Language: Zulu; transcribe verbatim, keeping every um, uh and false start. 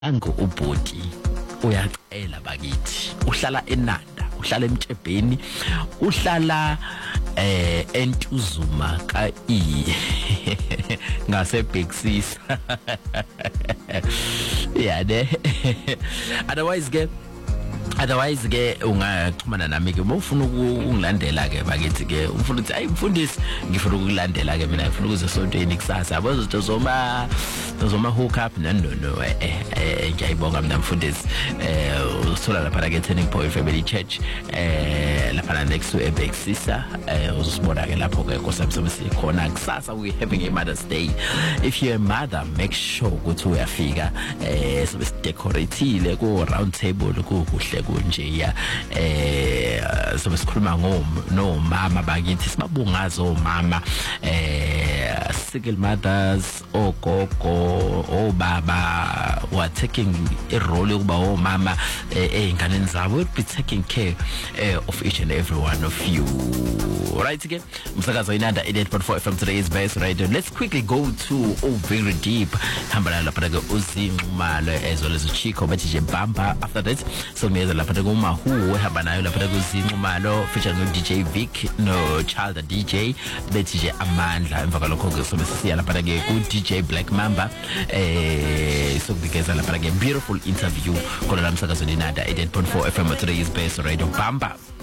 Ango ubhoti uyacela bakithi uhlala eNanda uhlala eMtshebheni uhlala eh eNtuzuma ka I ngase Bexis yeah ne otherwise ke otherwise ke ungaxhumana nami ke ufuna ukungilandela ke bakithi ke ufuna ukuthi ayi mfundisi ngifuna ukulandela ke mina ngifuna ukuze sontweni kusasa yabo zinto zoma zoma hook up no no eh ngiyayibonga mina mfundisi eh usithola lapha ke Turning Point Family Church eh lapha next to eBexisa eh uzosibona ke lapho ke nkosami sikhona kusasa we having a Mother's Day. If you're a mother, make sure ukuthi uyafika eh sobe decorateile ku round table ku kuhle kunje ya eh sobe sikhuluma ngo no mama bakithi sibabungaza omama eh single mothers ogogo obaba who are taking a role yokuba omama einganeni zabo will be taking care uh, of each and every one of you. Right again, Msakazo Inanda eighty-eight point four F M today's best radio. Let's quickly go to oh very deep. Hambala lapha ke uzinxumalo as well as Chico bathi je Bamba. After that so ngeza lapha ke uMahu ehamba nayo lapha ke uzinxumalo featuring no D J Vic no Child D J bethi je Amandla emva kalokho ke sobe sisiya lapha ke ku D J Black Mamba eh sokubikeza lapha ke beautiful interview khona la Msakazo Inanda eighty-eight point four F M today's best radio Bamba.